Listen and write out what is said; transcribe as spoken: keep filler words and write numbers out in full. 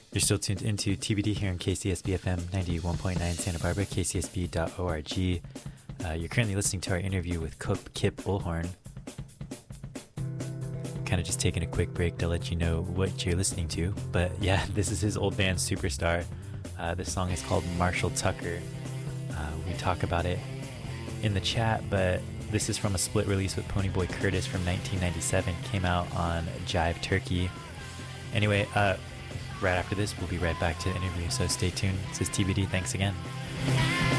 You're still tuned into T B D here on K C S B F M ninety-one point nine Santa Barbara, k c s b dot org. Uh, you're currently listening to our interview with Kip, Kip Bullhorn. Kind of just taking a quick break to let you know what you're listening to. But yeah, this is his old band, Superstar. Uh, this song is called Marshall Tucker. Uh, we talk about it in the chat, but this is from a split release with Ponyboy Curtis from nineteen ninety-seven. Came out on Jive Turkey. Anyway, uh, right after this, we'll be right back to the interview, so stay tuned. This is T B D. Thanks again.